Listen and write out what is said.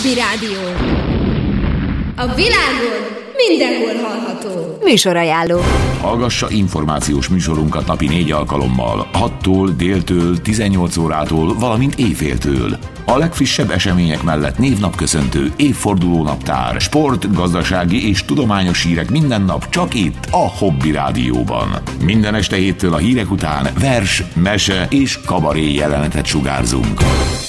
Hobby Rádió. A világon mindenhol hallható. Műsorajánló. Hallgassa információs műsorunkat napi 4 alkalommal, 6-tól, déltől, 18 órától, valamint éjféltől. A legfrissebb események mellett névnapköszöntő, évfordulónaptár, sport, gazdasági és tudományos hírek minden nap csak itt, a Hobby Rádióban. Minden este héttől a hírek után vers, mese és kabaré jelenetet sugárzunk.